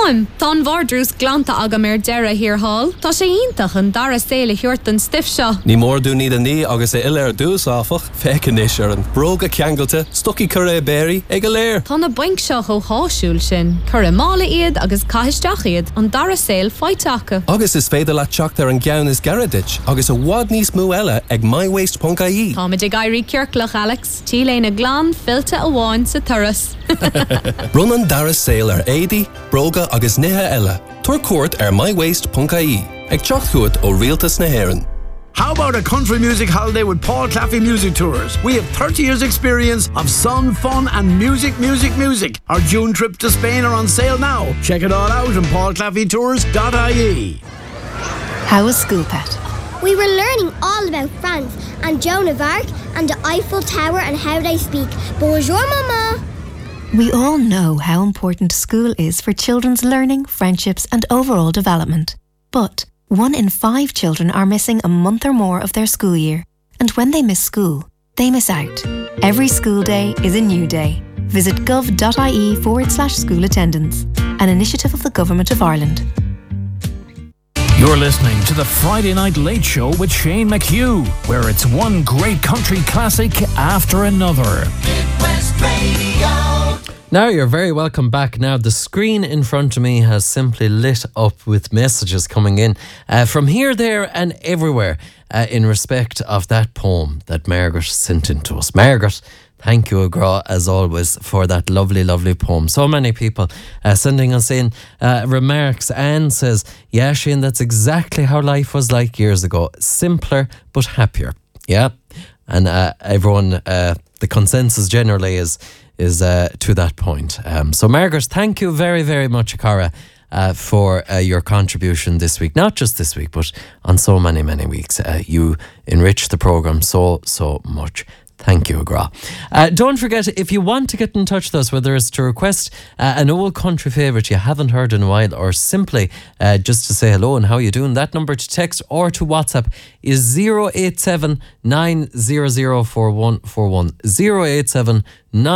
Táim, tá bhardrús glanta agam dera hir hall, tá sé ítach an dara séle hiort an stiff seo. Ní mór dú ní ní agus ille dús áfach, feicenis an broga ceangalte, stoci curé béri, ag léir. Tá na baink seo ó háisiúil sin, curé mála iad agus caiisteach iad an dara séil feiteacha. Agus is féidir le teacht ar an gceann is garadit, agus a bhád níos mú eile ag mywaste.ie. Tá muid ag airí ceirclach Alex, tí léna glán filte a bháin sa turas. Run an dara séil ar éidi, broga agus nithe eile. Tuair cuairt ar mywaste.ie. Ag teacht chuait ó rialtas na hÉireann. How about a country music holiday with Paul Claffey Music Tours? We have 30 years experience of sun, fun and music. Our June trip to Spain are on sale now. Check it all out on paulclaffeytours.ie. How was school, Pat? We were learning all about France and Joan of Arc and the Eiffel Tower and how they speak. Bonjour, Mama. We all know how important school is for children's learning, friendships and overall development. But 1 in 5 children are missing a month or more of their school year. And when they miss school, they miss out. Every school day is a new day. Visit gov.ie/school attendance, an initiative of the Government of Ireland. You're listening to the Friday Night Late Show with Shane McHugh, where it's one great country classic after another. Midwest Radio. Now you're very welcome back. Now the screen in front of me has simply lit up with messages coming in from here, there and everywhere in respect of that poem that Margaret sent in to us. Margaret, thank you, Agra, as always, for that lovely, lovely poem. So many people sending us in remarks. Anne says, yeah, Shane, that's exactly how life was like years ago. Simpler, but happier. Yeah. And everyone, the consensus generally is to that point. So Margaret, thank you very, very much, Cara, for your contribution this week. Not just this week, but on so many, many weeks. You enrich the programme so much. Thank you, Agra. Don't forget, if you want to get in touch with us, whether it's to request an old country favourite you haven't heard in a while, or simply just to say hello and how you doing, that number to text or to WhatsApp is 087 900 4141. 087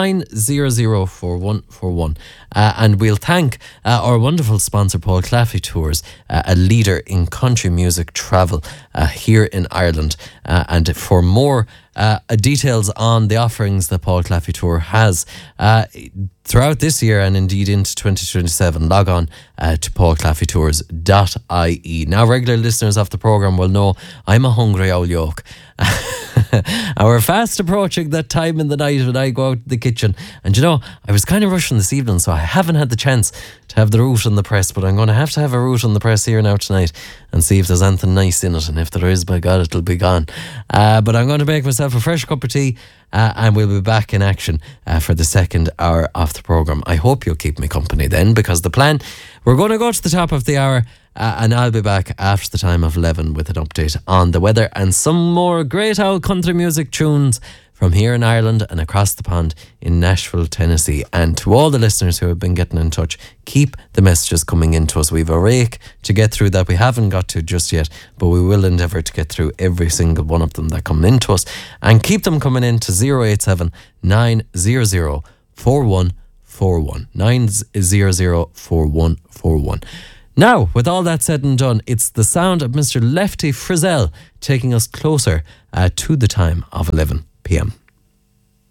900 4141. And we'll thank our wonderful sponsor, Paul Claffey Tours, a leader in country music travel here in Ireland. And for more details on the offerings that Paul Claffey Tour has throughout this year and indeed into 2027, log on to paulclaffeytours.ie. Now, regular listeners of the programme will know I'm a hungry old yoke. And we're fast approaching that time in the night when I go out the kitchen. And you know, I was kind of rushing this evening, so I haven't had the chance to have the root on the press, but I'm going to have a root on the press here now tonight and see if there's anything nice in it. And if there is, by God, it'll be gone. But I'm going to make myself a fresh cup of tea and we'll be back in action for the second hour of the programme. I hope you'll keep me company then, because the plan, we're going to go to the top of the hour and I'll be back after the time of 11 with an update on the weather and some more great old country music tunes from here in Ireland and across the pond in Nashville, Tennessee. And to all the listeners who have been getting in touch, keep the messages coming in to us. We've a rake to get through that we haven't got to just yet, but we will endeavour to get through every single one of them that come in to us, and keep them coming in to 087 900 4141. 900 4141. Now, with all that said and done, it's the sound of Mr. Lefty Frizzell taking us closer to the time of 11 p.m.